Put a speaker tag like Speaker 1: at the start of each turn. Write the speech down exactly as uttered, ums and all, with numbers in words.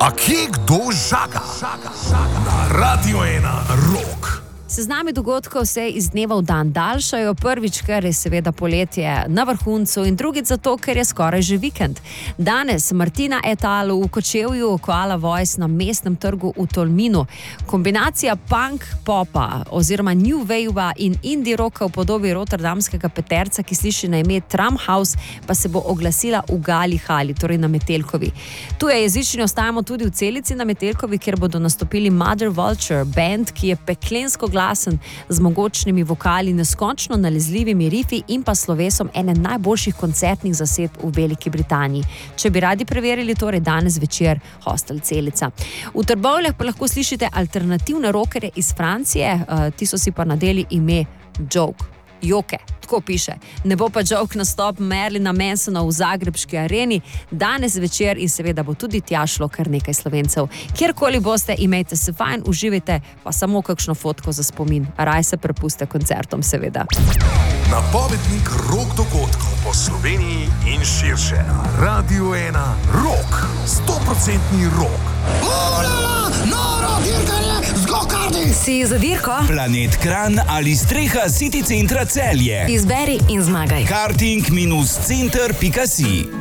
Speaker 1: A kje kdo žaga? Na Radio ena Rock.
Speaker 2: Seznami dogodkov se iz dneva v dan daljšajo, prvič, ker je seveda poletje na vrhuncu in drugič zato, ker je skoraj že vikend. Danes Martina et al. V Kočevju, Koala Voice na mestnem trgu v Tolminu. Kombinacija punk popa oziroma new wave in indie rocka v podobi rotterdamskega peterca, ki sliši na ime Tramhouse, pa se bo oglasila v Gali Hali, torej na Metelkovi. Tuje jezični ostajamo tudi v Celici na Metelkovi, kjer bodo nastopili Mother Vulture, band, ki je peklensko glasen, z mogočnimi vokali, neskončno nalezljivimi rifi in pa slovesom ene najboljših koncertnih zasedb v Veliki Britaniji. Če bi radi preverili, torej danes večer Hostel Celica. V Trbovljah pa lahko slišite alternativne rockerje iz Francije, uh, ti so si pa nadeli ime Joke. Joke, tako piše. Ne bo pa joke nastop Merlina Mansona v zagrebški areni danes večer in seveda bo tudi tja šlo kar nekaj Slovencev. Kjerkoli boste, imejte se fajn, uživajte, pa samo kakšno fotko za spomin. Raj se prepuste koncertom, seveda.
Speaker 1: Napovednik rock dogodkov po Sloveniji in širše. Radio ena Rock. sto procentni rock.
Speaker 3: Olala, noro dirkanje z gokardi.
Speaker 4: Si za dirko?
Speaker 5: Planet Kranj ali streha City centra Celje.
Speaker 4: Izberi in zmagaj.
Speaker 5: karting center pika si